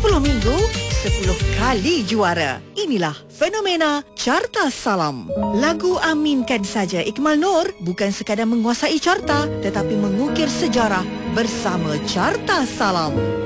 10 minggu, 10 kali juara. Inilah fenomena Carta Salam. Lagu Aminkan Saja Ikmal Nur bukan sekadar menguasai carta, tetapi mengukir sejarah bersama Carta Salam.